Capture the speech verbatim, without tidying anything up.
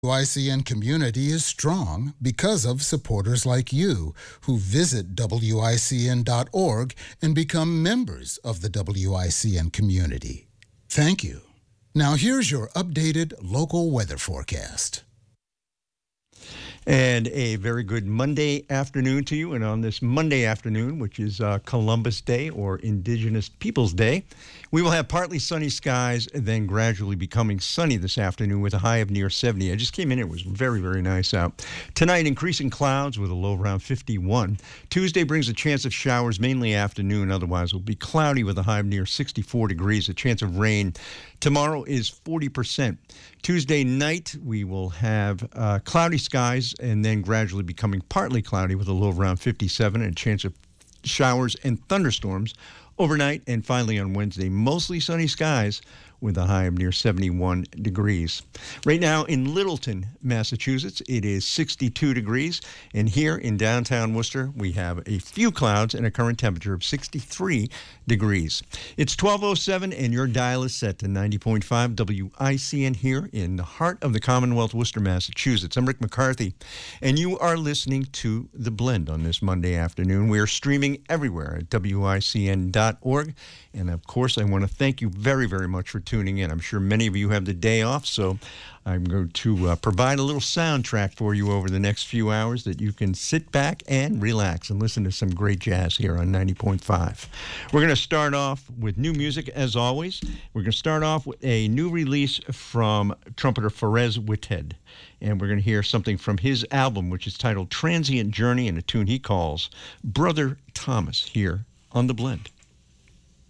W I C N community is strong because of supporters like you who visit W I C N dot org and become members of the W I C N community. Thank you. Now here's your updated local weather forecast. And a very good Monday afternoon to you. And on this Monday afternoon, which is uh, Columbus Day or Indigenous Peoples Day, we will have partly sunny skies and then gradually becoming sunny this afternoon with a high of near seventy. I just came in. It was very, very nice out. Tonight, increasing clouds with a low around fifty-one. Tuesday brings a chance of showers, mainly afternoon. Otherwise, it will be cloudy with a high of near sixty-four degrees. A chance of rain tomorrow is forty percent. Tuesday night, we will have uh, cloudy skies and then gradually becoming partly cloudy with a low of around fifty-seven and a chance of showers and thunderstorms overnight. And finally on Wednesday, mostly sunny skies with a high of near seventy-one degrees. Right now in Littleton, Massachusetts, it is sixty-two degrees. And here in downtown Worcester, we have a few clouds and a current temperature of sixty-three degrees. It's twelve oh seven and your dial is set to ninety point five W I C N here in the heart of the Commonwealth, Worcester, Massachusetts. I'm Rick McCarthy, and you are listening to The Blend on this Monday afternoon. We are streaming everywhere at W I C N dot org. And of course, I want to thank you very, very much for tuning in. I'm sure many of you have the day off, so I'm going to uh, provide a little soundtrack for you over the next few hours that you can sit back and relax and listen to some great jazz here on ninety point five. We're going to start off with new music, as always. We're going to start off with a new release from trumpeter Pharrell Whithead. And we're going to hear something from his album, which is titled Transient Journey, and a tune he calls Brother Thomas, here on The Blend.